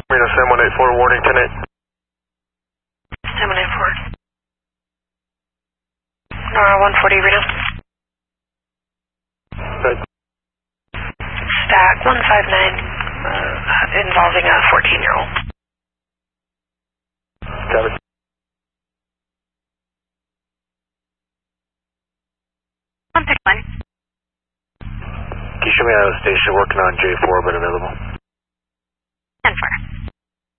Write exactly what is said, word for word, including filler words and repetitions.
Reno seven one eight four, warning ten eight. seven eight four. Nora one forty, Reno. Good. Stack one five nine, uh, involving a fourteen-year-old. Got it. one six one. Can you show me out of the station working on J four, but available?